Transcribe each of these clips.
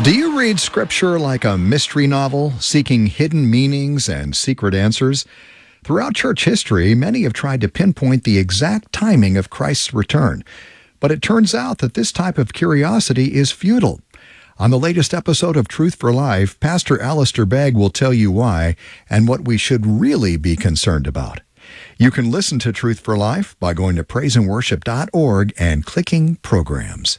Do you read Scripture like a mystery novel, seeking hidden meanings and secret answers? Throughout church history, many have tried to pinpoint the exact timing of Christ's return. But it turns out that this type of curiosity is futile. On the latest episode of Truth for Life, Pastor Alistair Begg will tell you why and what we should really be concerned about. You can listen to Truth for Life by going to praiseandworship.org and clicking Programs.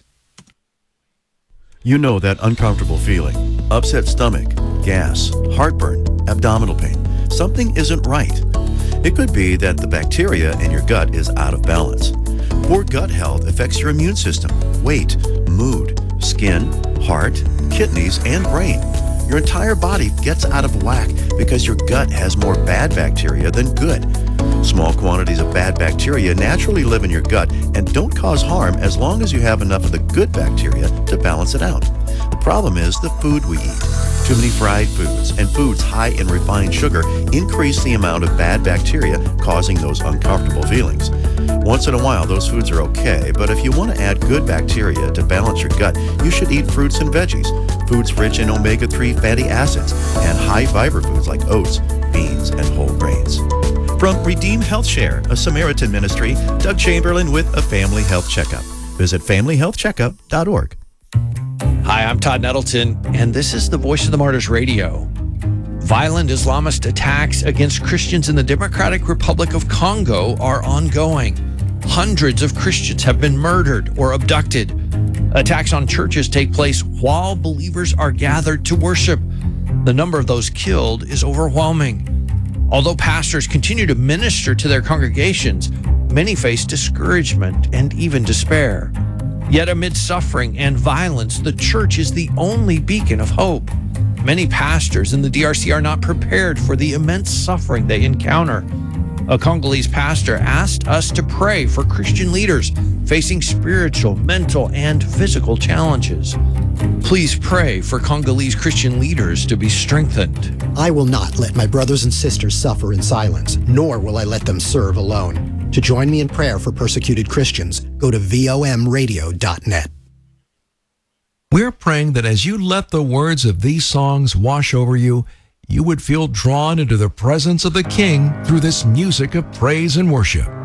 You know that uncomfortable feeling, upset stomach, gas, heartburn, abdominal pain. Something isn't right. It could be that the bacteria in your gut is out of balance. Poor gut health affects your immune system, weight, mood, skin, heart, kidneys, and brain. Your entire body gets out of whack because your gut has more bad bacteria than good. Small quantities of bad bacteria naturally live in your gut and don't cause harm as long as you have enough of the good bacteria to balance it out. The problem is the food we eat. Too many fried foods and foods high in refined sugar increase the amount of bad bacteria, causing those uncomfortable feelings. Once in a while, those foods are okay, but if you want to add good bacteria to balance your gut, you should eat fruits and veggies, foods rich in omega-3 fatty acids, and high-fiber foods like oats, beans, and whole grains. From Redeem Health Share, a Samaritan ministry, Doug Chamberlain with a Family Health Checkup. Visit familyhealthcheckup.org. Hi, I'm Todd Nettleton, and this is the Voice of the Martyrs Radio. Violent Islamist attacks against Christians in the Democratic Republic of Congo are ongoing. Hundreds of Christians have been murdered or abducted. Attacks on churches take place while believers are gathered to worship. The number of those killed is overwhelming. Although pastors continue to minister to their congregations, many face discouragement and even despair. Yet amid suffering and violence, the church is the only beacon of hope. Many pastors in the DRC are not prepared for the immense suffering they encounter. A Congolese pastor asked us to pray for Christian leaders facing spiritual, mental, and physical challenges. Please pray for Congolese Christian leaders to be strengthened. I will not let my brothers and sisters suffer in silence, nor will I let them serve alone. To join me in prayer for persecuted Christians, go to vomradio.net. We're praying that as you let the words of these songs wash over you, you would feel drawn into the presence of the King through this music of praise and worship.